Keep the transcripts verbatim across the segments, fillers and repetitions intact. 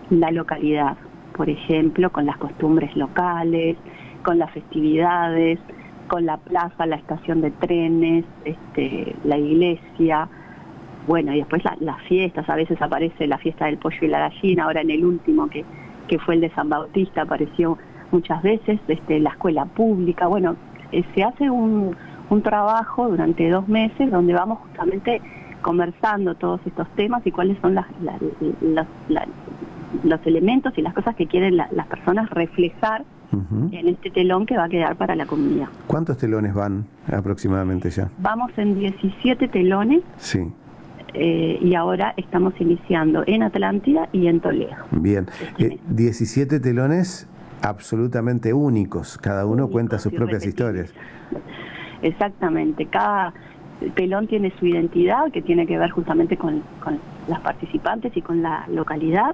la localidad, por ejemplo, con las costumbres locales, con las festividades, con la plaza, la estación de trenes, este, la iglesia, bueno, y después la, las fiestas, a veces aparece la fiesta del pollo y la gallina, ahora en el último que, que fue el de San Bautista apareció muchas veces, este, la escuela pública, bueno, eh, se hace un, un trabajo durante dos meses donde vamos justamente conversando todos estos temas y cuáles son las, la, las, la, los elementos y las cosas que quieren la, las personas reflejar uh-huh. en este telón que va a quedar para la comunidad. ¿Cuántos telones van aproximadamente ya? Vamos en diecisiete telones. Sí. Eh, y ahora estamos iniciando en Atlántida y en Toledo. Bien, eh, diecisiete telones absolutamente únicos, cada uno únicos, cuenta sus propias historias. Exactamente, cada telón tiene su identidad, que tiene que ver justamente con, con las participantes y con la localidad,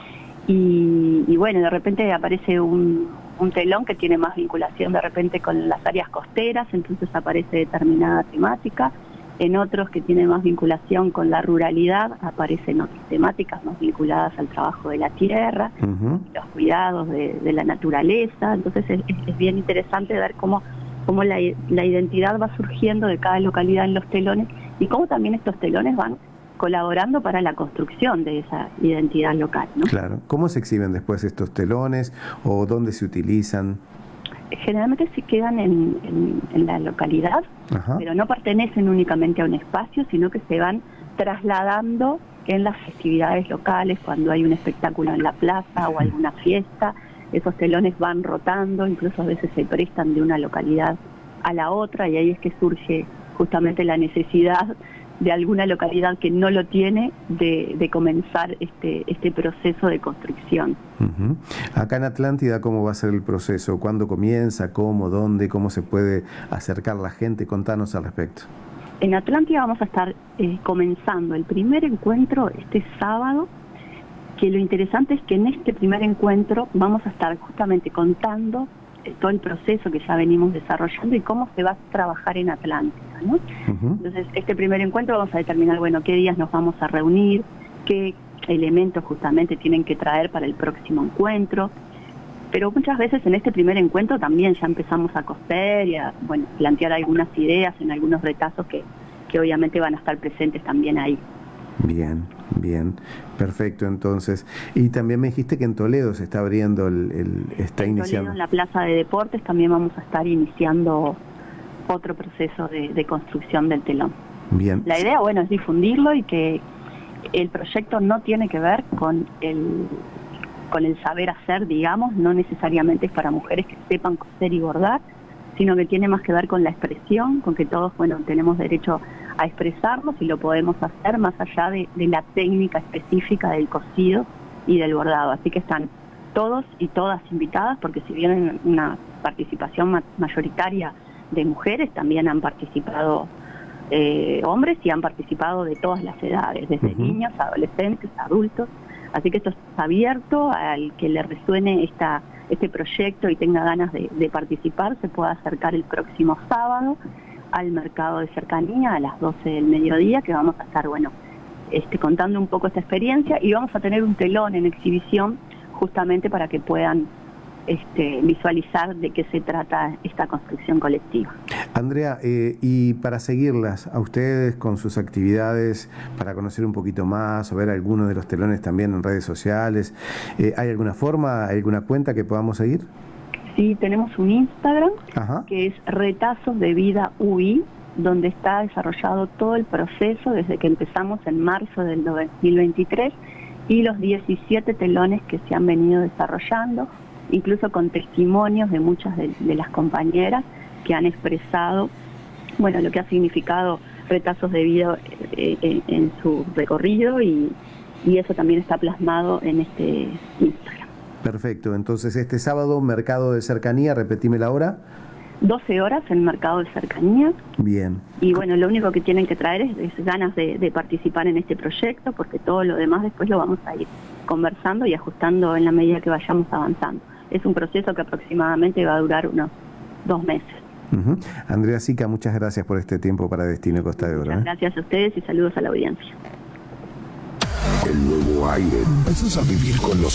y, y bueno, de repente aparece un, un telón que tiene más vinculación de repente con las áreas costeras, entonces aparece determinada temática. En otros que tienen más vinculación con la ruralidad, aparecen otras temáticas más vinculadas al trabajo de la tierra, uh-huh. los cuidados de, de la naturaleza. Entonces es, es bien interesante ver cómo, cómo la, la identidad va surgiendo de cada localidad en los telones y cómo también estos telones van colaborando para la construcción de esa identidad local, ¿no? Claro. ¿Cómo se exhiben después estos telones o dónde se utilizan? Generalmente se quedan en, en, en la localidad, ajá. pero no pertenecen únicamente a un espacio, sino que se van trasladando en las festividades locales, cuando hay un espectáculo en la plaza o alguna fiesta, esos telones van rotando, incluso a veces se prestan de una localidad a la otra, y ahí es que surge justamente la necesidad de alguna localidad que no lo tiene de, de comenzar este, este proceso de construcción. Uh-huh. Acá en Atlántida, ¿cómo va a ser el proceso? ¿Cuándo comienza? ¿Cómo? ¿Dónde? ¿Cómo se puede acercar la gente? Contanos al respecto. En Atlántida vamos a estar eh, comenzando el primer encuentro este sábado, que lo interesante es que en este primer encuentro vamos a estar justamente contando todo el proceso que ya venimos desarrollando y cómo se va a trabajar en Atlántida, ¿no? Uh-huh. Entonces, este primer encuentro vamos a determinar, bueno, qué días nos vamos a reunir, qué elementos justamente tienen que traer para el próximo encuentro, pero muchas veces en este primer encuentro también ya empezamos a coser y a, bueno, plantear algunas ideas en algunos retazos que, que obviamente van a estar presentes también ahí. Bien, bien, perfecto. Entonces, y también me dijiste que en Toledo se está abriendo el, el está en iniciando. Toledo, en la Plaza de Deportes, también vamos a estar iniciando otro proceso de, de construcción del telón. Bien. La idea, bueno, es difundirlo y que el proyecto no tiene que ver con el con el saber hacer, digamos, no necesariamente es para mujeres que sepan coser y bordar, sino que tiene más que ver con la expresión, con que todos, bueno, tenemos derecho a expresarnos y lo podemos hacer más allá de, de la técnica específica del cosido y del bordado. Así que están todos y todas invitadas, porque si bien hay una participación ma- mayoritaria de mujeres, también han participado eh, hombres y han participado de todas las edades, desde uh-huh. niños, adolescentes, adultos. Así que esto es abierto al que le resuene esta, este proyecto y tenga ganas de, de participar, se puede acercar el próximo sábado al mercado de cercanía a las doce del mediodía, que vamos a estar, bueno, este, contando un poco esta experiencia, y vamos a tener un telón en exhibición justamente para que puedan este, visualizar de qué se trata esta construcción colectiva. Andrea, eh, y para seguirlas a ustedes con sus actividades, para conocer un poquito más o ver algunos de los telones también en redes sociales, eh, ¿hay alguna forma, alguna cuenta que podamos seguir? Sí, tenemos un Instagram, ajá. que es Retazos de Vida U I, donde está desarrollado todo el proceso desde que empezamos en marzo del dos mil veintitrés y los diecisiete telones que se han venido desarrollando, incluso con testimonios de muchas de, de las compañeras que han expresado, bueno, lo que ha significado Retazos de Vida eh, en, en su recorrido, y, y eso también está plasmado en este Instagram. Perfecto, entonces este sábado, Mercado de Cercanía, repetime la hora. doce horas en Mercado de Cercanía. Bien. Y bueno, lo único que tienen que traer es, es ganas de, de participar en este proyecto, porque todo lo demás después lo vamos a ir conversando y ajustando en la medida que vayamos avanzando. Es un proceso que aproximadamente va a durar unos dos meses. Uh-huh. Andrea Sica, muchas gracias por este tiempo para Destino Costa de Oro. Muchas ¿eh? gracias a ustedes y saludos a la audiencia. El nuevo aire. Empiezas a vivir con los